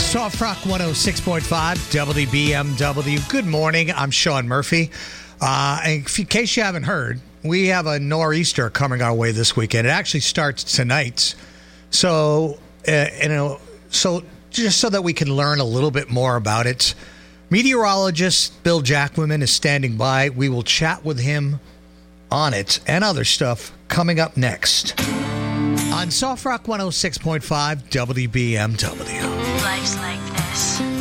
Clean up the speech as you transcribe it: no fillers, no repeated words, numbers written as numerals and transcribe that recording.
Soft Rock 106.5 WBMW. Good morning. I'm Sean Murphy. In case you haven't heard, we have a nor'easter coming our way this weekend. It actually starts tonight. So, just so that we can learn a little bit more about it, meteorologist Bill Jacquemin is standing by. We will chat with him on it and other stuff coming up next on Soft Rock 106.5 WBMW. Life's like this.